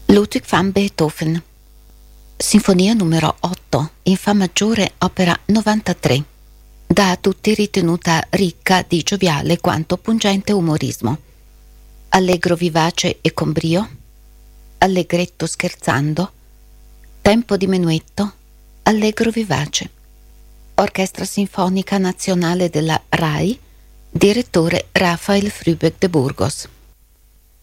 Ludwig van Beethoven. Sinfonia numero 8, in fa maggiore, opera 93. Da tutti ritenuta ricca di gioviale quanto pungente umorismo. Allegro vivace e con brio, allegretto scherzando, tempo di menuetto, allegro vivace. Orchestra Sinfonica Nazionale della RAI, direttore Rafael Frübeck de Burgos.